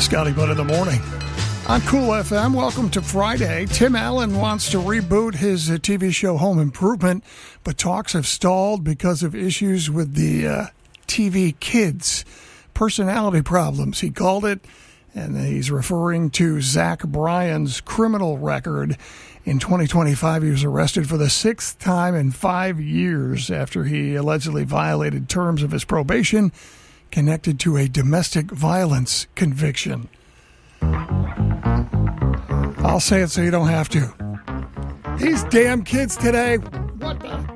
Scotty Butt in the morning. On Cool FM, welcome to Friday. Tim Allen wants to reboot his TV show Home Improvement, but talks have stalled because of issues with the TV kids. Personality problems, he called it, and he's referring to Zach Bryan's criminal record. In 2025, he was arrested for the 6th time in 5 years after he allegedly violated terms of his probation connected to a domestic violence conviction. I'll say it so you don't have to. These damn kids today, what the...